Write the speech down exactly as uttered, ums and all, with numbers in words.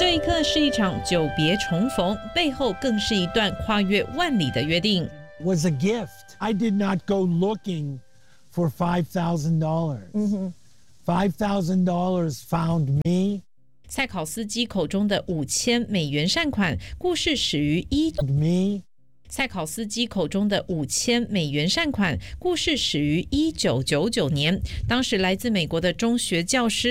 这一刻是一场久别重逢，背后更是一段跨越万里的约定。 Was a gift. I did not go looking for five thousand dollars. five thousand dollars found me. 蔡考斯基口中的五千美元善款，故事始于一。 Me. 蔡考斯基口中的五千美元善款，故事始于一九九九年。当时来自美国的中学教师